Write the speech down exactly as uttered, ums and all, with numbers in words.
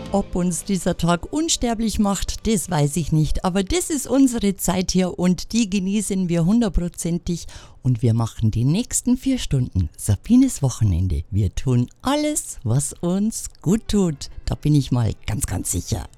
Ob uns dieser Tag unsterblich macht, das weiß ich nicht. Aber das ist unsere Zeit hier und die genießen wir hundertprozentig. Und wir machen die nächsten vier Stunden Sabines Wochenende. Wir tun alles, was uns gut tut. Da bin ich mal ganz, ganz sicher.